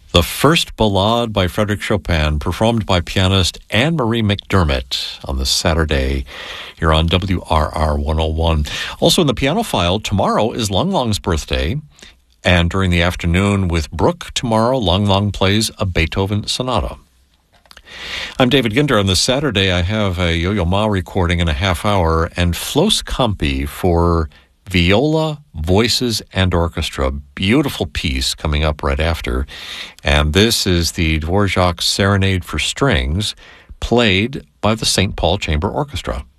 The First Ballade by Frédéric Chopin, performed by pianist Anne-Marie McDermott on this Saturday here on WRR 101. Also in the piano file, tomorrow is Lang Lang's birthday, and during the afternoon with Brooke tomorrow, Lang Lang plays a Beethoven sonata. I'm David Ginder. On this Saturday, I have a Yo-Yo Ma recording in a half hour and Flos Campi for viola, voices, and orchestra. Beautiful piece coming up right after. And this is the Dvorak Serenade for Strings, played by the St. Paul Chamber Orchestra.